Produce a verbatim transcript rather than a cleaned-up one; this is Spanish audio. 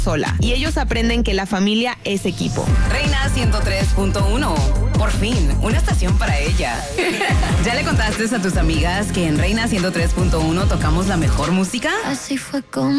sola. Y ellos aprenden que la familia es equipo. Reina ciento tres punto uno. Por fin, una estación para ella. ¿Ya le contaste a tus amigas que en Reina ciento tres punto uno tocamos la mejor música? Así fue como